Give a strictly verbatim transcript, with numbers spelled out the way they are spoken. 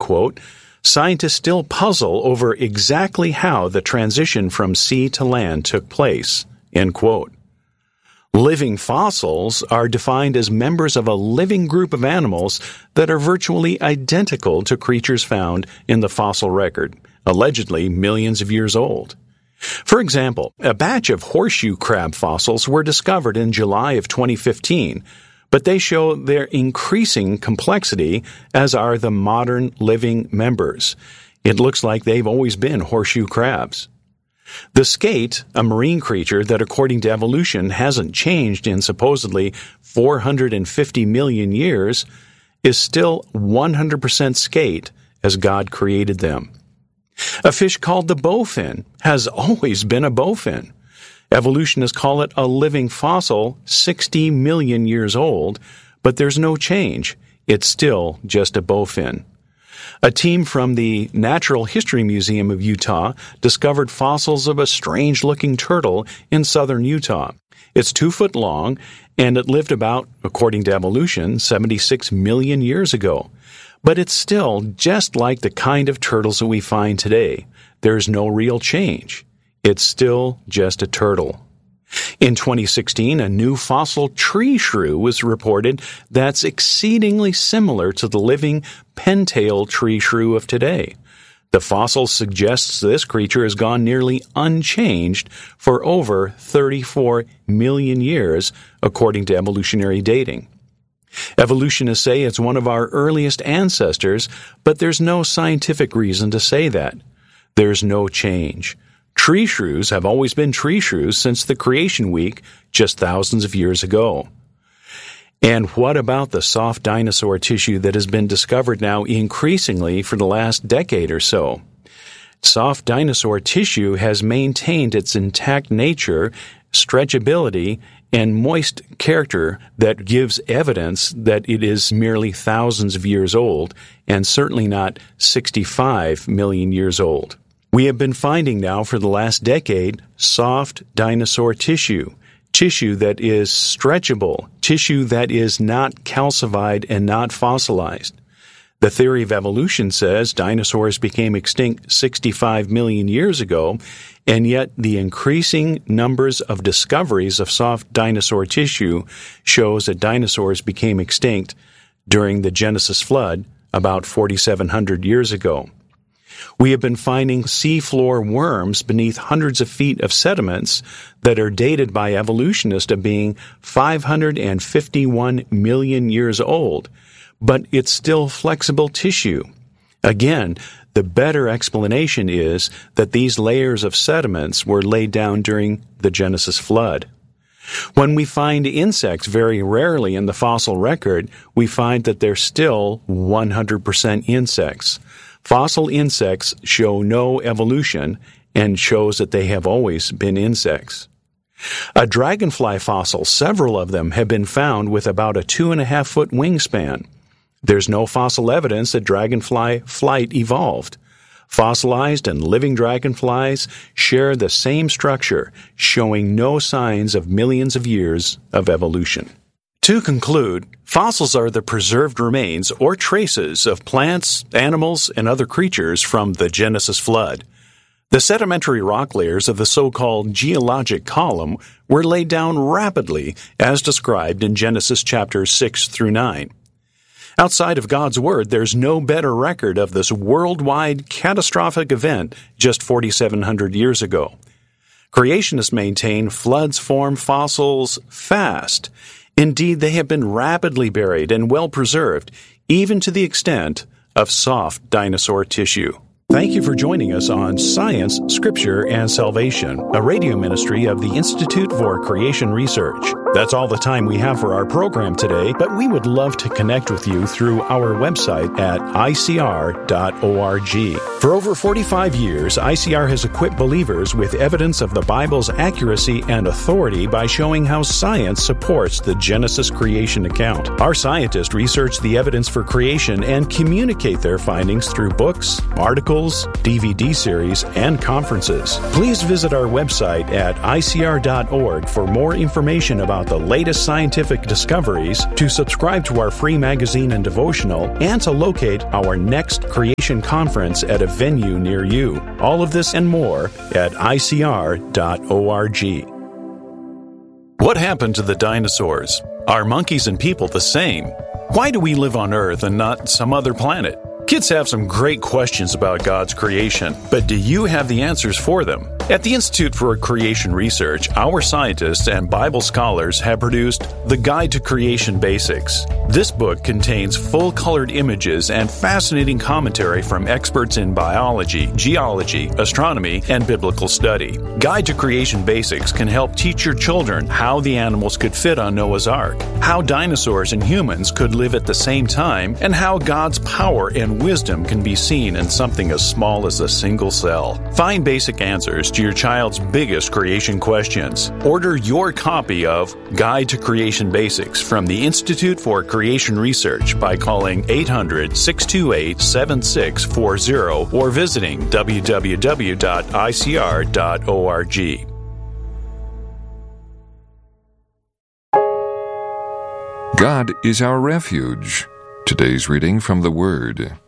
quote, "Scientists still puzzle over exactly how the transition from sea to land took place," end quote. Living fossils are defined as members of a living group of animals that are virtually identical to creatures found in the fossil record, allegedly millions of years old. For example, a batch of horseshoe crab fossils were discovered in July of twenty fifteen, but they show their increasing complexity, as are the modern living members. It looks like they've always been horseshoe crabs. The skate, a marine creature that according to evolution hasn't changed in supposedly four hundred fifty million years, is still one hundred percent skate as God created them. A fish called the bowfin has always been a bowfin. Evolutionists call it a living fossil sixty million years old, but there's no change. It's still just a bowfin. A team from the Natural History Museum of Utah discovered fossils of a strange-looking turtle in southern Utah. It's two foot long, and it lived about, according to evolution, seventy-six million years ago. But it's still just like the kind of turtles that we find today. There's no real change. It's still just a turtle. In twenty sixteen, a new fossil tree shrew was reported that's exceedingly similar to the living pen-tailed tree shrew of today. The fossil suggests this creature has gone nearly unchanged for over thirty-four million years, according to evolutionary dating. Evolutionists say it's one of our earliest ancestors, but there's no scientific reason to say that. There's no change. Tree shrews have always been tree shrews since the creation week just thousands of years ago. And what about the soft dinosaur tissue that has been discovered now increasingly for the last decade or so? Soft dinosaur tissue has maintained its intact nature, stretchability, and moist character that gives evidence that it is merely thousands of years old and certainly not sixty-five million years old. We have been finding now for the last decade soft dinosaur tissue, tissue that is stretchable, tissue that is not calcified and not fossilized. The theory of evolution says dinosaurs became extinct sixty-five million years ago, and yet the increasing numbers of discoveries of soft dinosaur tissue shows that dinosaurs became extinct during the Genesis flood about forty-seven hundred years ago. We have been finding seafloor worms beneath hundreds of feet of sediments that are dated by evolutionists as being five hundred fifty-one million years old, but it's still flexible tissue. Again, the better explanation is that these layers of sediments were laid down during the Genesis flood. When we find insects very rarely in the fossil record, we find that they're still one hundred percent insects. Fossil insects show no evolution and shows that they have always been insects. A dragonfly fossil, several of them have been found with about a two and a half foot wingspan. There's no fossil evidence that dragonfly flight evolved. Fossilized and living dragonflies share the same structure, showing no signs of millions of years of evolution. To conclude, fossils are the preserved remains or traces of plants, animals, and other creatures from the Genesis flood. The sedimentary rock layers of the so-called geologic column were laid down rapidly, as described in Genesis chapters six through nine. Outside of God's Word, there's no better record of this worldwide catastrophic event just forty-seven hundred years ago. Creationists maintain floods form fossils fast. Indeed, they have been rapidly buried and well preserved, even to the extent of soft dinosaur tissue. Thank you for joining us on Science, Scripture, and Salvation, a radio ministry of the Institute for Creation Research. That's all the time we have for our program today, but we would love to connect with you through our website at I C R dot org. For over forty-five years, I C R has equipped believers with evidence of the Bible's accuracy and authority by showing how science supports the Genesis creation account. Our scientists research the evidence for creation and communicate their findings through books, articles, D V D series, and conferences. Please visit our website at I C R dot org for more information about about the latest scientific discoveries, to subscribe to our free magazine and devotional, and to locate our next Creation Conference at a venue near you. All of this and more at I C R dot org. What happened to the dinosaurs? Are monkeys and people the same? Why do we live on Earth and not some other planet? Kids have some great questions about God's creation, but do you have the answers for them? At the Institute for Creation Research, our scientists and Bible scholars have produced The Guide to Creation Basics. This book contains full-colored images and fascinating commentary from experts in biology, geology, astronomy, and biblical study. Guide to Creation Basics can help teach your children how the animals could fit on Noah's Ark, how dinosaurs and humans could live at the same time, and how God's power and wisdom can be seen in something as small as a single cell. Find basic answers to your child's biggest creation questions. Order your copy of Guide to Creation Basics from the Institute for Creation Research by calling eight hundred, six two eight, seven six four zero or visiting w w w dot I C R dot org. God is our refuge. Today's reading from the Word.